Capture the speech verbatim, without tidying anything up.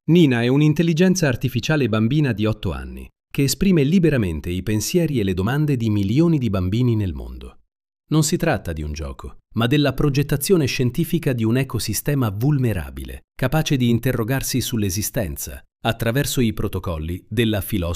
Nina è un'intelligenza artificiale bambina di otto anni che esprime liberamente i pensieri e le domande di milioni di bambini nel mondo. Non si tratta di un gioco, ma della progettazione scientifica di un ecosistema vulnerabile, capace di interrogarsi sull'esistenza attraverso i protocolli della filosofia